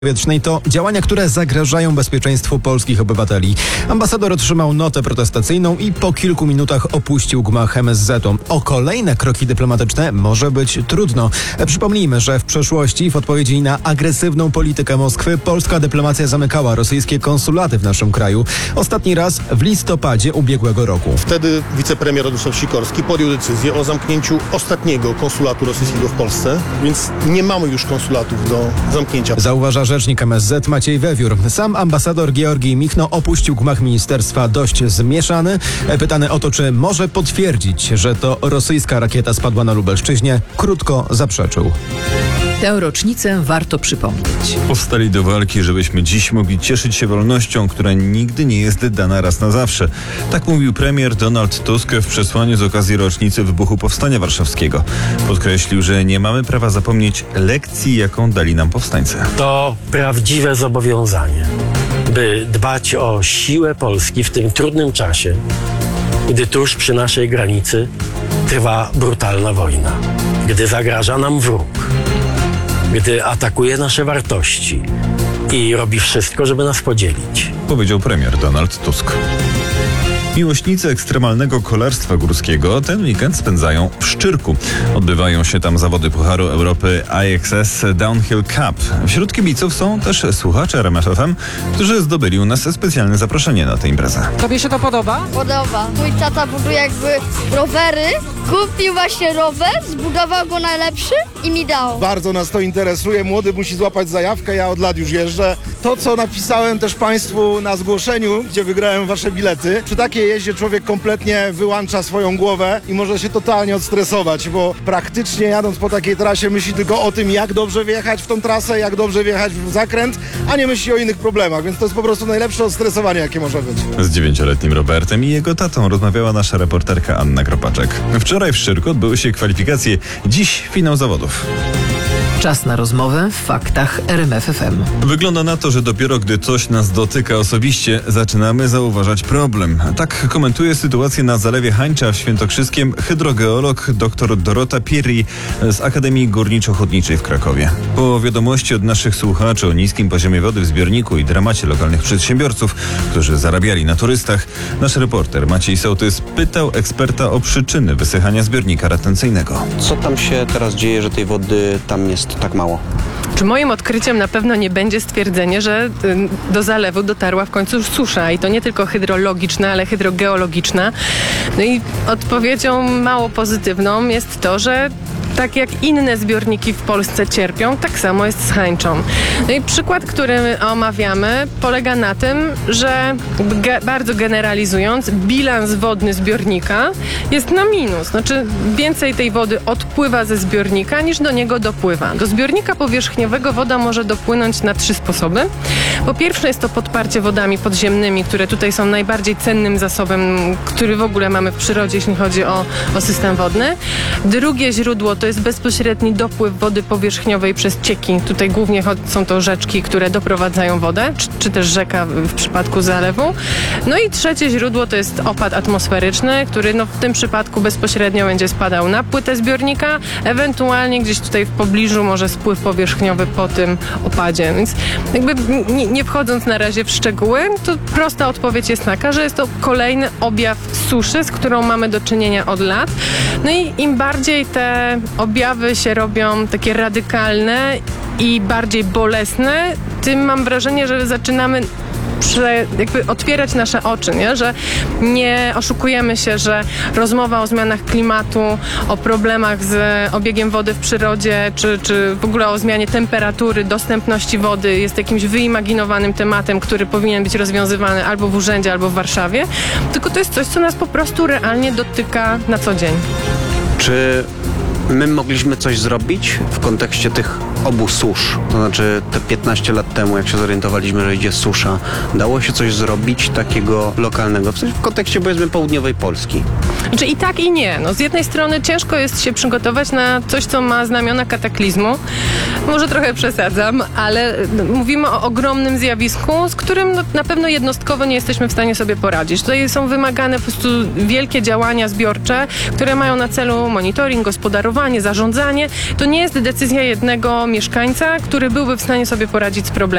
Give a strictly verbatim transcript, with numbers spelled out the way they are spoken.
powietrznej to działania, które zagrażają bezpieczeństwu polskich obywateli. Ambasador otrzymał notę protestacyjną i po kilku minutach opuścił gmach M S Z u. O kolejne kroki dyplomatyczne może być trudno. Przypomnijmy, że w przeszłości w odpowiedzi na agresywną politykę Moskwy polska dyplomacja zamykała rosyjskie konsulaty w naszym kraju. Ostatni raz w listopadzie ubiegłego roku. Wtedy wicepremier Radosław Sikorski podjął decyzję o zamknięciu ostatniego konsulatu rosyjskiego w Polsce, więc nie mamy już konsulatów do zamknięcia. Zauważa rzecznik M S Z Maciej Wewiór. Sam ambasador Georgij Michno opuścił gmach ministerstwa dość zmieszany. Pytany o to, czy może potwierdzić, że to rosyjska rakieta spadła na Lubelszczyźnie, krótko zaprzeczył. Tę rocznicę warto przypomnieć. Powstali do walki, żebyśmy dziś mogli cieszyć się wolnością, która nigdy nie jest dana raz na zawsze. Tak mówił premier Donald Tusk w przesłaniu z okazji rocznicy wybuchu Powstania Warszawskiego. Podkreślił, że nie mamy prawa zapomnieć lekcji, jaką dali nam powstańcy. To prawdziwe zobowiązanie, by dbać o siłę Polski w tym trudnym czasie, gdy tuż przy naszej granicy trwa brutalna wojna, gdy zagraża nam wróg, gdy atakuje nasze wartości i robi wszystko, żeby nas podzielić. Powiedział premier Donald Tusk. Miłośnicy ekstremalnego kolarstwa górskiego ten weekend spędzają w Szczyrku. Odbywają się tam zawody Pucharu Europy I X S Downhill Cup. Wśród kibiców są też słuchacze R M F F M, którzy zdobyli u nas specjalne zaproszenie na tę imprezę. Tobie się to podoba? Podoba. Mój tata buduje jakby rowery. Kupił właśnie rower, zbudował go najlepszy i mi dał. Bardzo nas to interesuje. Młody musi złapać zajawkę, ja od lat już jeżdżę. To, co napisałem też Państwu na zgłoszeniu, gdzie wygrałem Wasze bilety, przy takiej jeździe człowiek kompletnie wyłącza swoją głowę i może się totalnie odstresować, bo praktycznie jadąc po takiej trasie myśli tylko o tym, jak dobrze wjechać w tą trasę, jak dobrze wjechać w zakręt, a nie myśli o innych problemach, więc to jest po prostu najlepsze odstresowanie, jakie może być. Z dziewięcioletnim Robertem i jego tatą rozmawiała nasza reporterka Anna Kropaczek. Wczoraj w Szczyrku odbyły się kwalifikacje, dziś finał zawodów. Czas na rozmowę w faktach R M F F M. Wygląda na to, że dopiero gdy coś nas dotyka osobiście, zaczynamy zauważać problem. Tak komentuje sytuację na Zalewie Hańcza w Świętokrzyskiem hydrogeolog dr Dorota Pierri z Akademii Górniczo-Hutniczej w Krakowie. Po wiadomości od naszych słuchaczy o niskim poziomie wody w zbiorniku i dramacie lokalnych przedsiębiorców, którzy zarabiali na turystach, nasz reporter Maciej Sołtys pytał eksperta o przyczyny wysychania zbiornika retencyjnego. Co tam się teraz dzieje, że tej wody tam jest tak mało? Czy moim odkryciem na pewno nie będzie stwierdzenie, że do zalewu dotarła w końcu susza i to nie tylko hydrologiczna, ale hydrogeologiczna. No i odpowiedzią mało pozytywną jest to, że tak jak inne zbiorniki w Polsce cierpią, tak samo jest z Hańczą. No i przykład, który omawiamy, polega na tym, że ge- bardzo generalizując, bilans wodny zbiornika jest na minus. Znaczy więcej tej wody odpływa ze zbiornika niż do niego dopływa. Do zbiornika powierzchniowego woda może dopłynąć na trzy sposoby. Po pierwsze jest to podparcie wodami podziemnymi, które tutaj są najbardziej cennym zasobem, który w ogóle mamy w przyrodzie, jeśli chodzi o, o system wodny. Drugie źródło to jest bezpośredni dopływ wody powierzchniowej przez cieki. Tutaj głównie są to rzeczki, które doprowadzają wodę, czy, czy też rzeka w przypadku zalewu. No i trzecie źródło to jest opad atmosferyczny, który no w tym przypadku bezpośrednio będzie spadał na płytę zbiornika, ewentualnie gdzieś tutaj w pobliżu może spływ powierzchniowy po tym opadzie. Więc jakby nie, nie wchodząc na razie w szczegóły, to prosta odpowiedź jest taka, że jest to kolejny objaw suszy, z którą mamy do czynienia od lat. No i im bardziej te objawy się robią takie radykalne i bardziej bolesne, tym mam wrażenie, że zaczynamy Prze, jakby otwierać nasze oczy, nie? Że nie oszukujemy się, że rozmowa o zmianach klimatu, o problemach z obiegiem wody w przyrodzie, czy, czy w ogóle o zmianie temperatury, dostępności wody jest jakimś wyimaginowanym tematem, który powinien być rozwiązywany albo w urzędzie, albo w Warszawie, tylko to jest coś, co nas po prostu realnie dotyka na co dzień. Czy my mogliśmy coś zrobić w kontekście tych obu susz? To znaczy te piętnaście lat temu, jak się zorientowaliśmy, że idzie susza, dało się coś zrobić takiego lokalnego, w sensie w kontekście powiedzmy południowej Polski? Znaczy i tak i nie. No, z jednej strony ciężko jest się przygotować na coś, co ma znamiona kataklizmu. Może trochę przesadzam, ale mówimy o ogromnym zjawisku, z którym no, na pewno jednostkowo nie jesteśmy w stanie sobie poradzić. Tutaj są wymagane po prostu wielkie działania zbiorcze, które mają na celu monitoring, gospodarowanie, zarządzanie. To nie jest decyzja jednego mieszkańca, który byłby w stanie sobie poradzić z problemem.